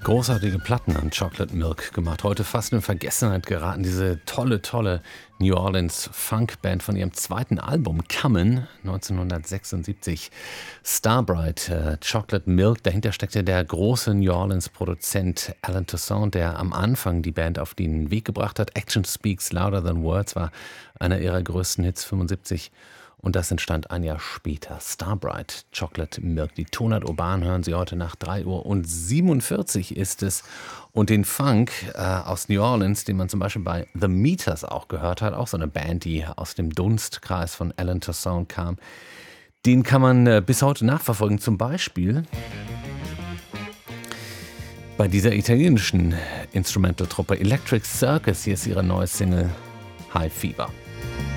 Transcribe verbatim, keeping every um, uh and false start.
Großartige Platten an Chocolate Milk gemacht. Heute fast in Vergessenheit geraten. Diese tolle, tolle New Orleans Funkband von ihrem zweiten Album Comin' neunzehnhundertsechsundsiebzig. Starbright, äh, Chocolate Milk. Dahinter steckte der große New Orleans Produzent Alan Toussaint, der am Anfang die Band auf den Weg gebracht hat. Action Speaks Louder Than Words war einer ihrer größten Hits, fünfundsiebzig. Und das entstand ein Jahr später. Starbright, Chocolate Milk. Die Tonart Urban hören Sie heute nach drei Uhr und siebenundvierzig ist es. Und den Funk äh, aus New Orleans, den man zum Beispiel bei The Meters auch gehört hat, auch so eine Band, die aus dem Dunstkreis von Alan Toussaint kam, den kann man äh, bis heute nachverfolgen. Zum Beispiel bei dieser italienischen Instrumental-Truppe Electric Circus. Hier ist ihre neue Single High Fever.